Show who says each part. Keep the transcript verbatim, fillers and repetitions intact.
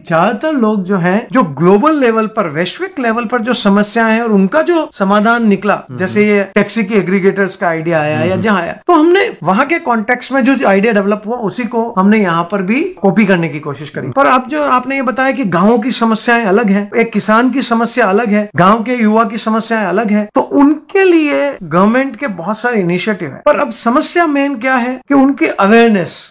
Speaker 1: ज्यादातर लोग जो हैं, जो ग्लोबल लेवल पर, वैश्विक लेवल पर जो समस्याएं हैं और उनका जो समाधान निकला, जैसे ये टैक्सी के एग्रीगेटर्स का आइडिया आया या जहां आया, तो हमने वहां के कॉन्टेक्स्ट में जो आइडिया डेवलप हुआ उसी को हमने यहाँ पर भी कॉपी करने की कोशिश करी। पर अब जो आपने ये बताया कि गांवों की समस्याएं अलग है, एक किसान की समस्या अलग है, गांव के युवा की समस्याएं अलग है, तो उनके लिए गवर्नमेंट के बहुत सारे इनिशिएटिव है। पर अब समस्या मेन क्या है कि उनकी अवेयरनेस,